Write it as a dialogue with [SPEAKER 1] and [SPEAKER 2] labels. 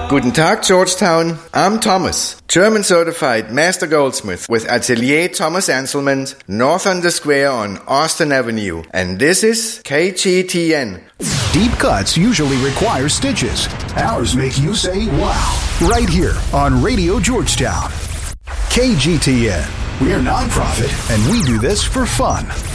[SPEAKER 1] Guten Tag, Georgetown. I'm Thomas, German certified master goldsmith with Atelier Thomas Anselman, north on the square on Austin Avenue. And this is KGTN.
[SPEAKER 2] Deep cuts usually require stitches. Ours make you say, wow. Right here on Radio Georgetown. KGTN. We're nonprofit, and we do this for fun.